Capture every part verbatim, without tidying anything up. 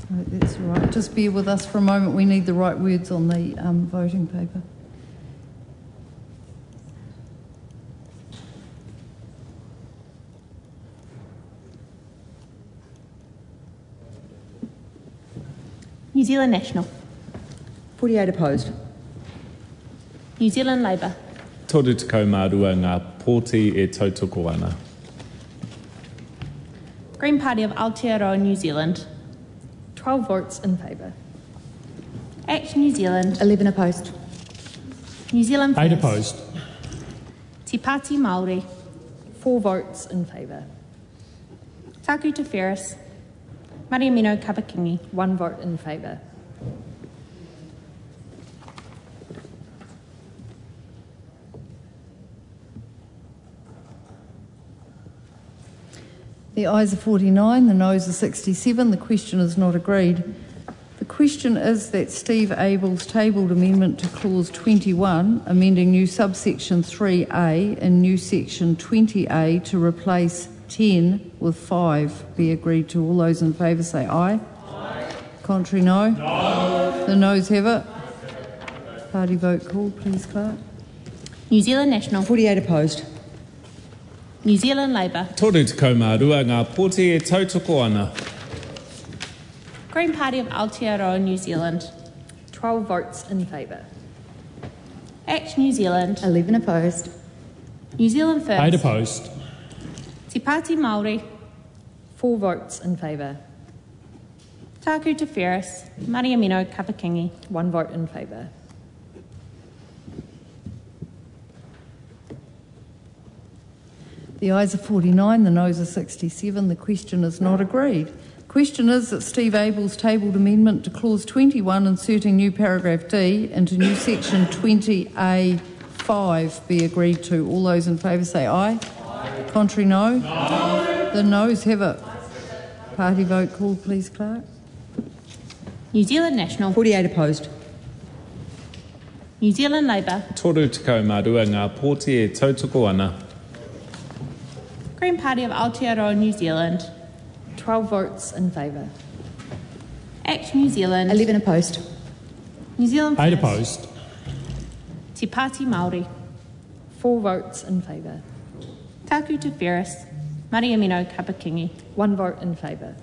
So that's all right. Just bear with us for a moment. We need the right words on the um, voting paper. New Zealand National. forty-eight opposed. New Zealand Labour. Toru te kaumārua ngā pōti e tautoko ana. Green Party of Aotearoa New Zealand. twelve votes in favour. Act New Zealand. eleven opposed. New Zealand eight First. opposed. Te Pāti Māori. four votes in favour. Taku Te Whereas. Mariamino Kapakingi. one vote in favour. The ayes are forty-nine, the noes are sixty-seven. The question is not agreed. The question is that Steve Abel's tabled amendment to clause twenty-one, amending new subsection three A and new section twenty A to replace ten with five, be agreed to. All those in favour say aye. Aye. Contrary, no. No. The noes have it. Party vote called, please, Clark. New Zealand National. forty-eight opposed. New Zealand Labour. Toru te kaumārua ngā pōti e tautoko ana. Green Party of Aotearoa New Zealand. twelve votes in favour. Act New Zealand. eleven opposed. New Zealand First. eight opposed. Te Pāti Māori. four votes in favour. Taku Te Whereas. Mariamino Kapakingi. one vote in favour. The ayes are forty-nine, the noes are sixty-seven. The question is not agreed. The question is that Steve Abel's tabled amendment to clause twenty-one, inserting new paragraph D into new section twenty A five, be agreed to. All those in favour say aye. Aye. Contrary, no. No. The noes have it. Party vote called, please, Clark. New Zealand National. forty-eight opposed. New Zealand Labour. Toru te kaumārua ngā pōti e tautoko ana. Green Party of Aotearoa New Zealand. twelve votes in favour. Act New Zealand. eleven opposed. New Zealand eight First. opposed. Te Pāti Māori. four votes in favour. Taku Te Whereas. Mariamino Kapakingi. one vote in favour.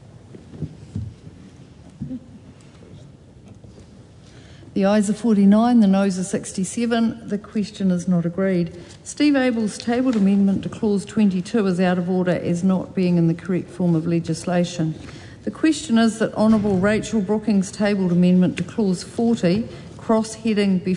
The ayes are forty-nine, the noes are sixty-seven. The question is not agreed. Steve Abel's tabled amendment to clause twenty-two is out of order as not being in the correct form of legislation. The question is that Honourable Rachel Brooking's tabled amendment to clause forty, cross-heading before